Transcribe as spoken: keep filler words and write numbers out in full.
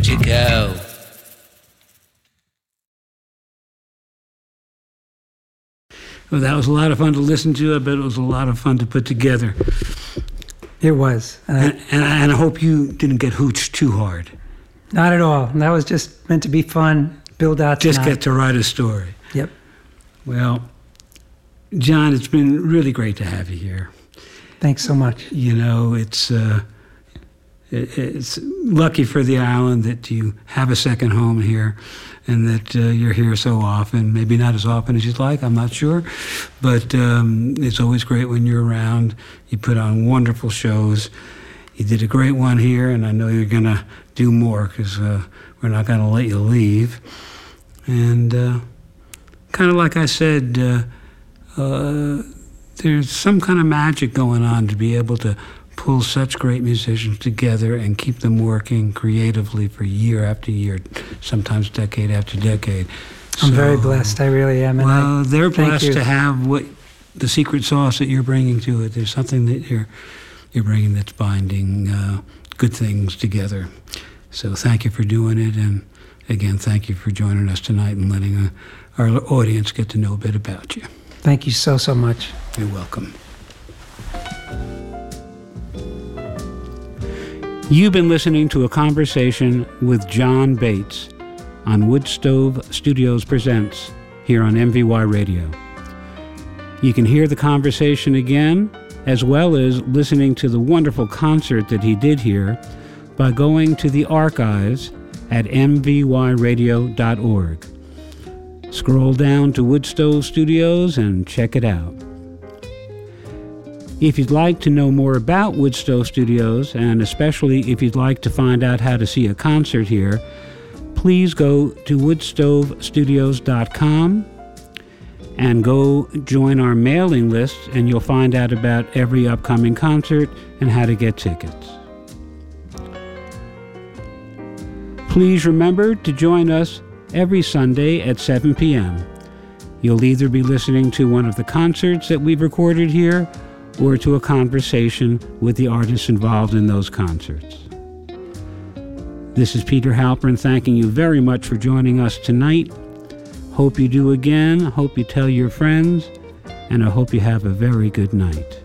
let you go. Well, that was a lot of fun to listen to. I bet it was a lot of fun to put together. It was. Uh, and, and, and I hope you didn't get hooched too hard. Not at all. That was just meant to be fun, build out Just tonight. get to write a story. Yep. Well, John, it's been really great to have you here. Thanks so much. You know, it's uh, it, it's lucky for the island that you have a second home here and that uh, you're here so often. Maybe not as often as you'd like, I'm not sure. But um, it's always great when you're around. You put on wonderful shows. You did a great one here, and I know you're going to do more because uh, we're not going to let you leave. And uh, kind of like I said, uh, uh, there's some kind of magic going on to be able to pull such great musicians together and keep them working creatively for year after year, sometimes decade after decade. I'm so, very blessed. I really am. And well, I, they're thank blessed you. to have what the secret sauce that you're bringing to it. There's something that you're you're bringing that's binding uh, good things together. So thank you for doing it, and again, thank you for joining us tonight and letting uh, our audience get to know a bit about you. Thank you so, so much. You're welcome. You've been listening to a conversation with John Bates on Woodstove Studios Presents here on M V Y Radio. You can hear the conversation again, as well as listening to the wonderful concert that he did here, by going to the archives at m v y radio dot org. Scroll down to Woodstove Studios and check it out. If you'd like to know more about Woodstove Studios, and especially if you'd like to find out how to see a concert here, please go to woodstove studios dot com and go join our mailing list, and you'll find out about every upcoming concert and how to get tickets. Please remember to join us every Sunday at seven p.m. You'll either be listening to one of the concerts that we've recorded here or to a conversation with the artists involved in those concerts. This is Peter Halpern thanking you very much for joining us tonight. Hope you do again. Hope you tell your friends. And I hope you have a very good night.